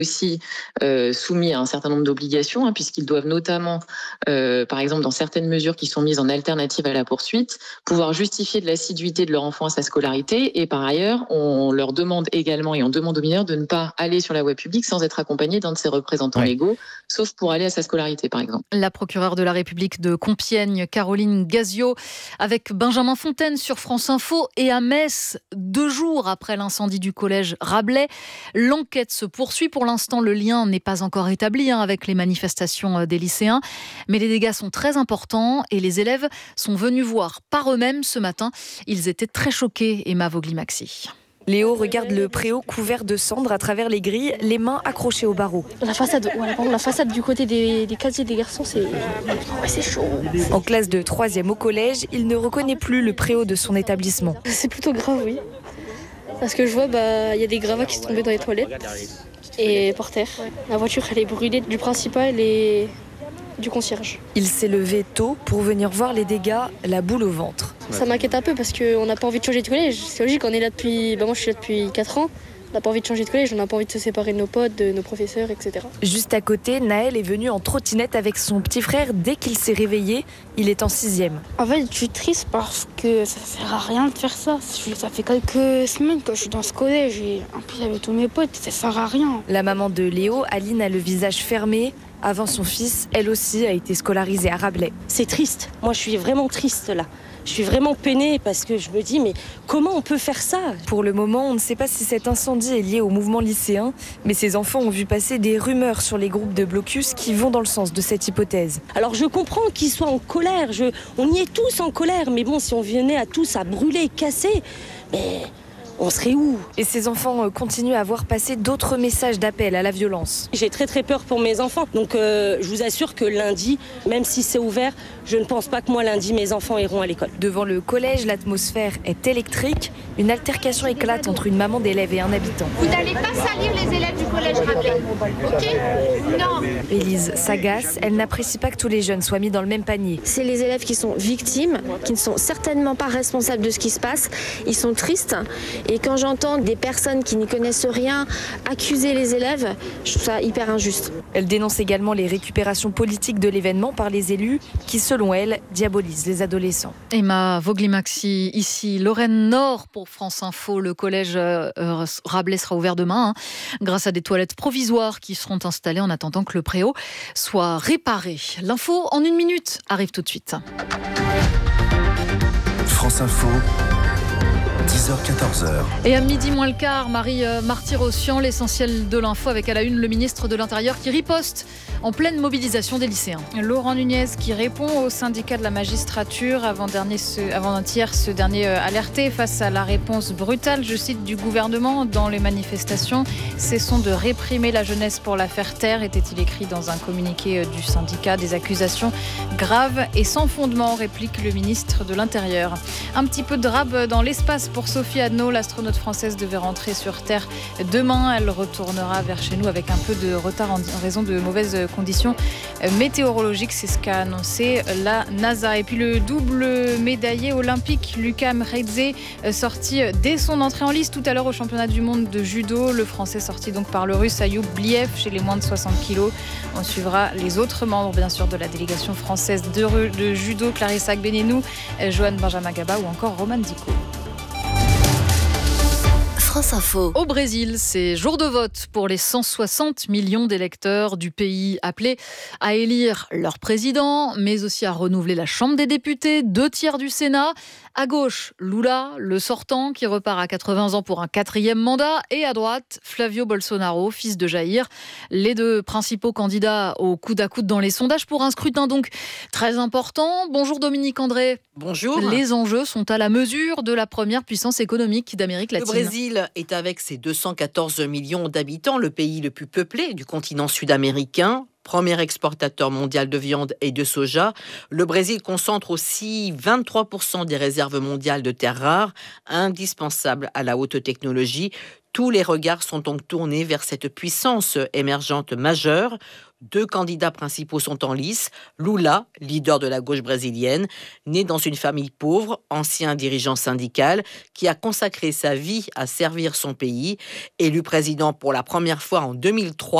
aussi soumis à un certain nombre d'obligations, puisqu'ils doivent notamment, par exemple, dans certaines mesures qui sont mises en alternative à la poursuite, pouvoir justifier de l'assiduité de leur enfant à sa scolarité. Et par ailleurs, on leur demande également, et on demande aux mineurs de ne pas aller sur la voie publique sans être accompagné d'un de ses représentants légaux, sauf pour aller à sa scolarité, par exemple. La procureure de la République de Compiègne, Caroline Gazio, avec Benjamin Fontaine sur France Info. Et à Metz, 2 jours après l'incendie du collège Rabelais, l'enquête se poursuit. Pour l'instant, le lien n'est pas encore établi avec les manifestations des lycéens. Mais les dégâts sont très importants et les élèves sont venus voir par eux-mêmes ce matin. Ils étaient très choqués, Emma Vogli-Maxi. Léo regarde le préau couvert de cendres à travers les grilles, les mains accrochées aux barreaux. La façade du côté des casiers des garçons, c'est chaud. En classe de 3e au collège, il ne reconnaît plus le préau de son établissement. C'est plutôt grave, oui. Parce que je vois, y a des gravats qui sont tombés dans les toilettes et par terre. La voiture, elle est brûlée du principal et du concierge. Il s'est levé tôt pour venir voir les dégâts, la boule au ventre. Ça m'inquiète un peu parce qu'on n'a pas envie de changer de collège. C'est logique, on est là depuis... moi, je suis là depuis 4 ans. On n'a pas envie de changer de collège, on n'a pas envie de se séparer de nos potes, de nos professeurs, etc. Juste à côté, Naël est venu en trottinette avec son petit frère dès qu'il s'est réveillé. Il est en 6e. En fait, je suis triste parce que ça sert à rien de faire ça. Ça fait quelques semaines que je suis dans ce collège et en plus avec tous mes potes, ça sert à rien. La maman de Léo, Aline, a le visage fermé. Avant son fils, elle aussi a été scolarisée à Rabelais. C'est triste. Moi, je suis vraiment triste là. Je suis vraiment peinée parce que je me dis, mais comment on peut faire ça ? Pour le moment, on ne sait pas si cet incendie est lié au mouvement lycéen, mais ces enfants ont vu passer des rumeurs sur les groupes de blocus qui vont dans le sens de cette hypothèse. Alors je comprends qu'ils soient en colère, on y est tous en colère, mais bon, si on venait à tous à brûler, casser, mais... on serait où ? Et ces enfants continuent à voir passer d'autres messages d'appel à la violence. J'ai très très peur pour mes enfants. Donc je vous assure que lundi, même si c'est ouvert, je ne pense pas que moi lundi mes enfants iront à l'école. Devant le collège, l'atmosphère est électrique. Une altercation éclate entre une maman d'élève et un habitant. Vous n'allez pas salir les élèves du collège Rabelais, ok ? Non. Élise s'agace, elle n'apprécie pas que tous les jeunes soient mis dans le même panier. C'est les élèves qui sont victimes, qui ne sont certainement pas responsables de ce qui se passe. Ils sont tristes. Et quand j'entends des personnes qui n'y connaissent rien accuser les élèves, je trouve ça hyper injuste. Elle dénonce également les récupérations politiques de l'événement par les élus qui, selon elle, diabolisent les adolescents. Emma Vogli-Maxi, ici Lorraine Nord pour France Info. Le collège Rabelais sera ouvert demain grâce à des toilettes provisoires qui seront installées en attendant que le préau soit réparé. L'info en 1 minute arrive tout de suite. France Info. 10h-14h. Et à midi moins le quart, Marie Marty-Rossian, l'essentiel de l'info avec à la une le ministre de l'Intérieur qui riposte en pleine mobilisation des lycéens. Laurent Nunez qui répond au syndicat de la magistrature avant-hier, ce dernier alerté face à la réponse brutale, je cite, du gouvernement dans les manifestations. Cessons de réprimer la jeunesse pour la faire taire, était-il écrit dans un communiqué du syndicat. Des accusations graves et sans fondement, réplique le ministre de l'Intérieur. Un petit peu de rab dans l'espace pour Sophie Adno, l'astronaute française devait rentrer sur Terre demain. Elle retournera vers chez nous avec un peu de retard en raison de mauvaises conditions météorologiques. C'est ce qu'a annoncé la NASA. Et puis le double médaillé olympique Lucas Mredze, sorti dès son entrée en lice tout à l'heure au championnat du monde de judo. Le français sorti donc par le russe Ayoub Bliev chez les moins de 60 kilos. On suivra les autres membres bien sûr de la délégation française de judo, Clarissa Agbenenou, Joanne Benjamin Gaba ou encore Roman Dico. France Info. Au Brésil, c'est jour de vote pour les 160 millions d'électeurs du pays appelés à élire leur président, mais aussi à renouveler la Chambre des députés, 2/3 du Sénat. À gauche, Lula, le sortant, qui repart à 80 ans pour un 4e mandat. Et à droite, Flavio Bolsonaro, fils de Jair. Les 2 principaux candidats au coude à coude dans les sondages pour un scrutin donc très important. Bonjour Dominique André. Bonjour. Les enjeux sont à la mesure de la première puissance économique d'Amérique latine. Le Brésil est avec ses 214 millions d'habitants le pays le plus peuplé du continent sud-américain. Premier exportateur mondial de viande et de soja, le Brésil concentre aussi 23% des réserves mondiales de terres rares, indispensables à la haute technologie. Tous les regards sont donc tournés vers cette puissance émergente majeure. 2 candidats principaux sont en lice. Lula, leader de la gauche brésilienne, né dans une famille pauvre, ancien dirigeant syndical, qui a consacré sa vie à servir son pays, élu président pour la première fois en 2003.